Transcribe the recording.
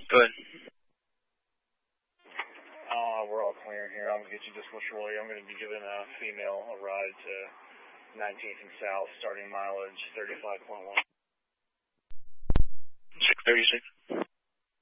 Go ahead. We're all clear here. I'm going to get you just shortly. I'm going to be giving a female a ride to 19th and South, starting mileage 35.1. 636.